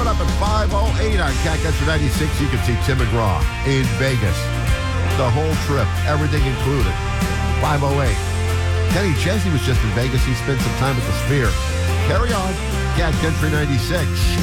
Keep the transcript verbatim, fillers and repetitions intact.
Coming up at five oh eight on Cat Country ninety-six, you can see Tim McGraw in Vegas. The whole trip, everything included. five oh eight. Kenny Chesney was just in Vegas. He spent some time at the Sphere. Carry on, Cat Country ninety-six.